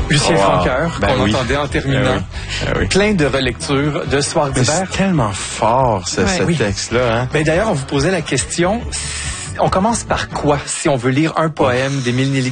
Lucien Francoeur, qu'on entendait en terminant. Plein de relectures de Soir d'hiver. C'est tellement fort, ce texte-là. Hein? D'ailleurs, on vous posait la question, on commence par quoi si on veut lire un poème d'Émile Nelligan?